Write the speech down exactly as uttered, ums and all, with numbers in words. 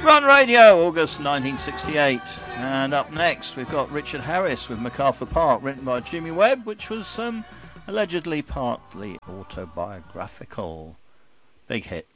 Run Radio, August nineteen sixty-eight. And up next, we've got Richard Harris with MacArthur Park, written by Jimmy Webb, which was um, allegedly partly autobiographical. Big hit.